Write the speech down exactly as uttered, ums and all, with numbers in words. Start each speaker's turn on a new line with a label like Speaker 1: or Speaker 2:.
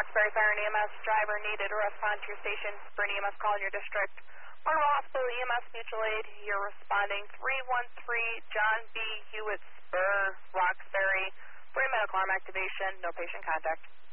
Speaker 1: Roxbury Fire and E M S. Driver needed to respond to your station for an E M S call in your district. Marble Hospital E M S Mutual Aid. You're responding three one three John B. Hewitt Spur, Roxbury. For medical arm activation, no patient contact.